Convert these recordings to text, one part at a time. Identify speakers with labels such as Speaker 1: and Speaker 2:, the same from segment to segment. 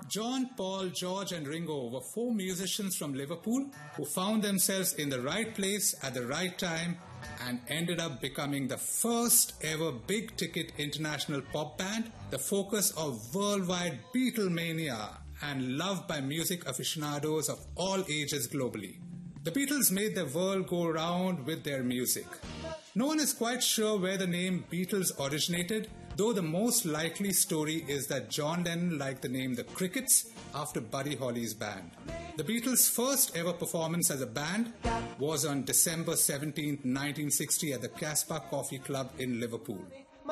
Speaker 1: John, Paul, George and Ringo were four musicians from Liverpool who found themselves in the right place at the right time and ended up becoming the first ever big-ticket international pop band, the focus of worldwide Beatlemania, and loved by music aficionados of all ages globally. The Beatles made the world go round with their music. No one is quite sure where the name Beatles originated, though the most likely story is that John Lennon liked the name The Crickets after Buddy Holly's band. The Beatles' first ever performance as a band was on December 17, 1960 at the Casbah Coffee Club in Liverpool.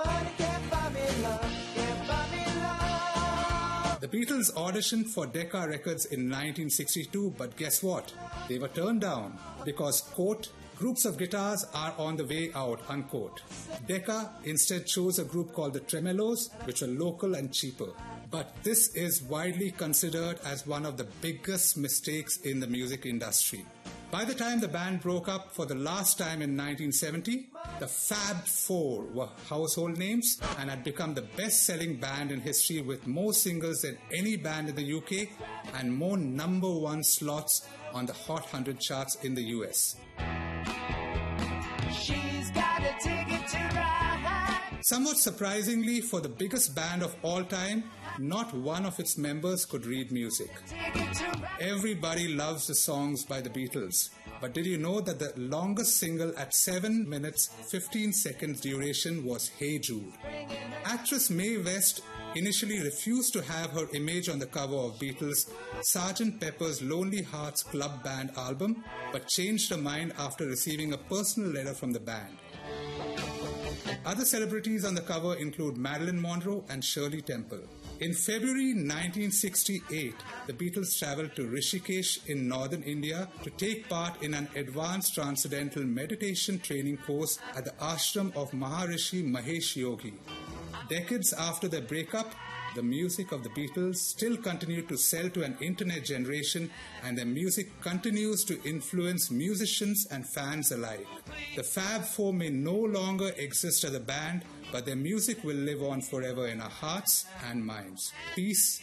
Speaker 1: The Beatles auditioned for Decca Records in 1962, but guess what? They were turned down because, quote, groups of guitars are on the way out, unquote. Decca instead chose a group called the Tremelos, which were local and cheaper. But this is widely considered as one of the biggest mistakes in the music industry. By the time the band broke up for the last time in 1970, the Fab Four were household names and had become the best-selling band in history with more singles than any band in the UK and more number one slots on the Hot 100 charts in the US. She's got a ticket to ride. Somewhat surprisingly, for the biggest band of all time, not one of its members could read music. Everybody loves the songs by the Beatles, but did you know that the longest single at 7 minutes 15 seconds duration was Hey Jude? Actress Mae West initially refused to have her image on the cover of Beatles' Sgt. Pepper's Lonely Hearts Club Band album, but changed her mind after receiving a personal letter from the band. Other celebrities on the cover include Marilyn Monroe and Shirley Temple. In February 1968, the Beatles travelled to Rishikesh in northern India to take part in an advanced transcendental meditation training course at the ashram of Maharishi Mahesh Yogi. Decades after their breakup, the music of the Beatles still continued to sell to an internet generation, and their music continues to influence musicians and fans alike. The Fab Four may no longer exist as a band, but their music will live on forever in our hearts and minds. Peace